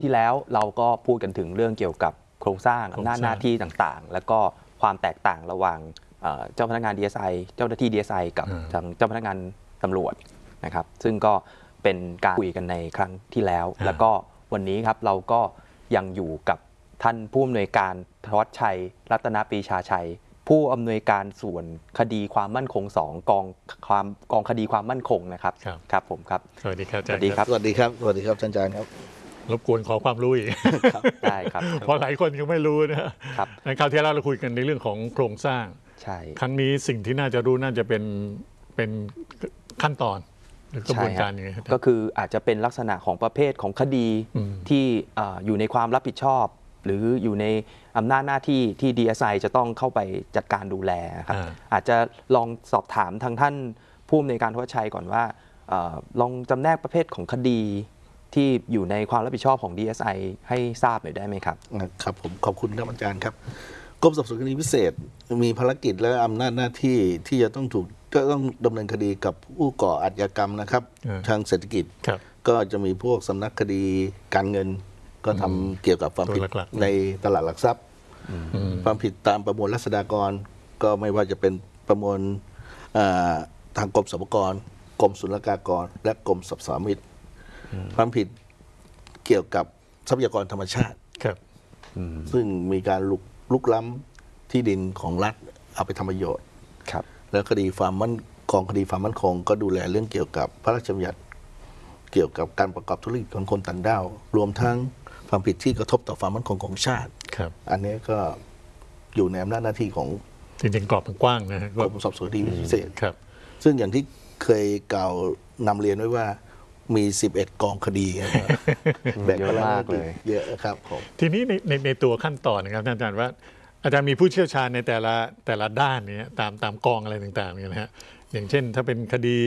ที่แล้วเราก็พูดกันถึงเรื่องเกี่ยวกับโครงสร้างอำนาจหน้าที่ต่างๆแล้วก็ความแตกต่างระหว่างเจ้าพนักงาน DSI เจ้าหน้าที่ DSI กับทางเจ้าพนักงานตำรวจนะครับซึ่งก็เป็นการคุยกันในครั้งที่แล้วแล้วก็วันนี้ครับเราก็ยังอยู่กับท่านผู้อำนวยการธวัชชัยรัตนปรีชาชัยผู้อำนวยการส่วนคดีความมั่นคง2กองคดีความมั่นคงนะครับครับผมครับสวัสดีครับสวัสดีครับสวัสดีครับสวัสดีครับอาจารย์ครับรบกวนขอความรู้อีกได้ครับเพราะหลายคนยังไม่รู้นะครับในคราวที่แล้วเราคุยกันในเรื่องของโครงสร้างใช่ครั้งนี้สิ่งที่น่าจะรู้น่าจะเป็นขั้นตอนหรือกระบวนการยังไงก็คืออาจจะเป็นลักษณะของประเภทของคดีที่อยู่ในความรับผิดชอบหรืออยู่ในอำนาจหน้าที่ที่ DSI จะต้องเข้าไปจัดการดูแลครับอาจจะลองสอบถามทางท่านผู้อำนวยการธวัชชัยก่อนว่าลองจำแนกประเภทของคดีที่อยู่ในความรับผิดชอบของ DSI ให้ทราบหน่อยได้ไหมครับครับผมขอบคุณครับอาจารย์ครับกรมสอบสวนคดีพิเศษมีภารกิจและอำนาจหน้าที่ที่จะต้องดำเนินคดีกับผู้ก่ออาชญากรรมนะครับทางเศรษฐกิจก็จะมีพวกสำนักคดีการเงินก็ทำเกี่ยวกับความผิดในตลาดหลักทรัพย์ความผิดตามประมวลรัษฎากรก็ไม่ว่าจะเป็นประมวลทางกรมสรรพากรกรมศุลกากรและกรมสรรพสามิตความผิดเกี่ยวกับทรัพยากรธรรมชาติซึ่งมีการลุกล้ำที่ดินของรัฐเอาไปทำประโยชน์แล้วคดีความมั่นคงก็ดูแลเรื่องเกี่ยวกับพระราชบัญญัติเกี่ยวกับการประกอบธุรกิจของคนต่างด้าวรวมทั้งความผิดที่กระทบต่อความมั่นคงของชาติอันนี้ก็อยู่ในอำนาจหน้าที่ของจริงๆกรอบมันกว้างนะกรมสอบสวนคดีพิเศษซึ่งอย่างที่เคยกล่าวนำเรียนไว้ว่ามี11กองคดีแบ่งกันมากเลยเยอะครับทีนี้ในตัวขั้นตอนนะครับท่านอาจารย์ว่าอาจารย์มีผู้เชี่ยวชาญในแต่ละด้านนี้ตามกองอะไรต่างๆเนี่ยนะฮะอย่างเช่นถ้าเป็นคดี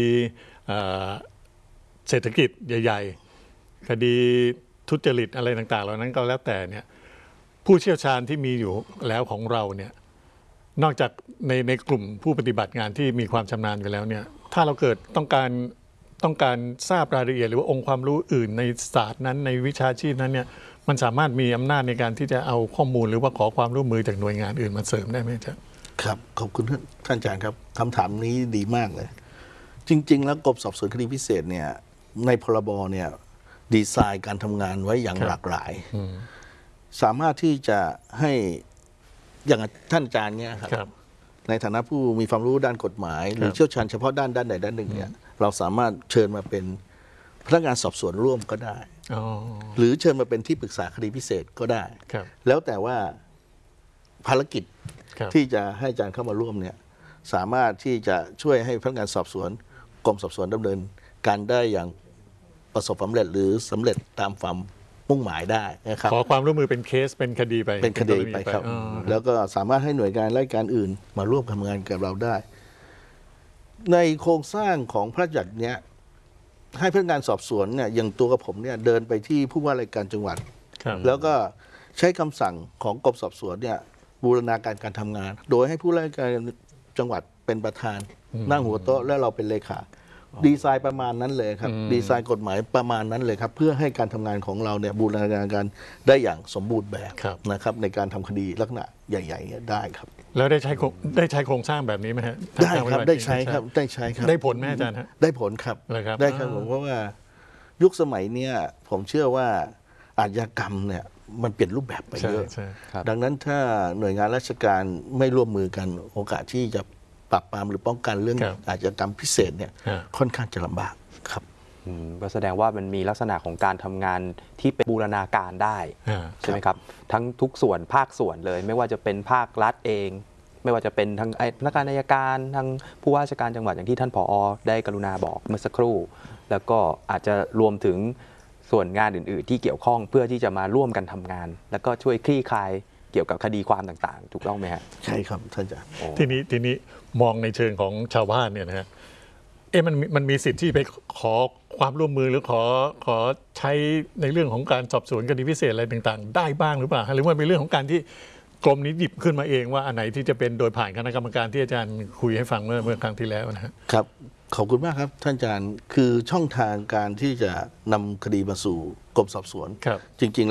เศรษฐกิจใหญ่ๆคดีทุจริตอะไรต่างๆเหล่านั้นก็แล้วแต่เนี่ยผู้เชี่ยวชาญที่มีอยู่แล้วของเราเนี่ยนอกจากในกลุ่มผู้ปฏิบัติงานที่มีความชำนาญอยู่แล้วเนี่ยถ้าเราเกิดต้องการทราบรายละเอียดหรือว่าองค์ความรู้อื่นในศาสตร์นั้นในวิชาชีพนั้นเนี่ยมันสามารถมีอำนาจในการที่จะเอาข้อมูลหรือว่าขอความร่วมมือจากหน่วยงานอื่นมาเสริมได้ไหมจ๊ะครับขอบคุณท่านอาจารย์ครับคำถามนี้ดีมากเลยจริงๆแล้วกรมสอบสวนคดีพิเศษเนี่ยในพรบเนี่ยดีไซน์การทำงานไว้อย่างหลากหลายสามารถที่จะให้อย่างท่านอาจารย์เนี่ยครับในฐานะผู้มีความรู้ด้านกฎหมายหรือเชี่ยวชาญเฉพาะด้านใดด้านหนึ่งเนี่ยเราสามารถเชิญมาเป็นพนักงานสอบสวนร่วมก็ได้หรือเชิญมาเป็นที่ปรึกษาคดีพิเศษก็ได้แล้วแต่ว่าภารกิจที่จะให้อาจารย์เข้ามาร่วมเนี่ยสามารถที่จะช่วยให้พนักงานสอบสวนกรมสอบสวนดำเนินการได้อย่างประสบความสำเร็จหรือสำเร็จตามความมุ่งหมายได้นะครับขอความร่วมมือเป็นเคสเป็นคดีไปครับแล้วก็สามารถให้หน่วยงานราชการอื่นมาร่วมทำงานกับเราได้ในโครงสร้างของพระราชบัญญัติเนี้ยให้พนักงานสอบสวนเนี่ยอย่างตัวกับผมเนี่ยเดินไปที่ผู้ว่าราชการจังหวัดแล้วก็ใช้คำสั่งของกรมสอบสวนเนี่ยบูรณาการการทำงานโดยให้ผู้ว่าราชการจังหวัดเป็นประธานนั่งหัวโต๊ะและเราเป็นเลขาดีไซน์ประมาณนั้นเลยครับดีไซน์กฎหมายประมาณนั้นเลยครับเพื่อให้การทำงานของเราเนี่ยบูรณาการกันได้อย่างสมบูรณ์แบบนะครับในการทำคดีลักษณะใหญ่ๆได้ครับแล้วได้ใช้โครงสร้างแบบนี้ไหมฮะได้ครับได้ใช้ครับได้ผลไหมอาจารย์ฮะได้ผลครับได้ครับผมเพราะว่ายุคสมัยเนี้ยผมเชื่อว่าอาชญากรรมเนี่ยมันเปลี่ยนรูปแบบไปเยอะดังนั้นถ้าหน่วยงานราชการไม่ร่วมมือกันโอกาสที่จะปราบปรามหรือป้องกันเรื่องอาชญากรรมพิเศษเนี่ยค่อนข้างจะลำบากครับก็แสดงว่ามันมีลักษณะของการทำงานที่เป็นบูรณาการได้ใช่ไหมครับทั้งทุกส่วนภาคส่วนเลยไม่ว่าจะเป็นภาครัฐเองไม่ว่าจะเป็นทางพนักงานอัยการทางผู้ว่าราชการจังหวัดอย่างที่ท่านผอ.ได้กรุณาบอกเมื่อสักครู่แล้วก็อาจจะรวมถึงส่วนงานอื่นๆที่เกี่ยวข้องเพื่อที่จะมาร่วมกันทำงานแล้วก็ช่วยคลี่คลายเกี่ยวกับคดีความต่างๆถูกต้องไหมฮะใช่ครับท่านอาจารย์ทีนี้มองในเชิงของชาวบ้านเนี่ยนะฮะมันมีสิทธิ์ที่ไปขอความร่วมมือหรือขอใช้ในเรื่องของการสอบสวนคดีพิเศษอะไรต่างๆได้บ้างหรือเปล่าหรือว่าเป็นเรื่องของการที่กรมนี้หยิบขึ้นมาเองว่าอันไหนที่จะเป็นโดยผ่านคณะกรรมการที่อาจารย์คุยให้ฟังเมื่อครั้งที่แล้วนะครับขอบคุณมากครับท่านอาจารย์คือช่องทางการที่จะนำคดีมาสู่กรมสอบสวนจริงๆ